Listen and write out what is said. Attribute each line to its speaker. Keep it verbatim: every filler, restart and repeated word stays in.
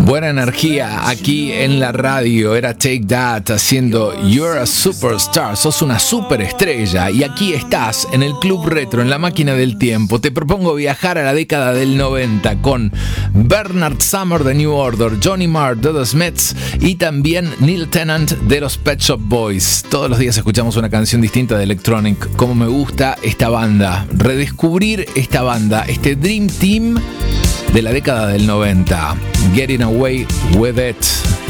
Speaker 1: Buena energía aquí en la radio. Era Take That haciendo You're a Superstar. Sos una superestrella. Y aquí estás en el Club Retro, en la máquina del tiempo. Te propongo viajar a la década del noventa con Bernard Sumner de New Order, Johnny Marr de The Smiths y también Neil Tennant de los Pet Shop Boys. Todos los días escuchamos una canción distinta de Electronic. Como me gusta esta banda. Redescubrir esta banda, este Dream Team de la década del noventa. Getting Away With It.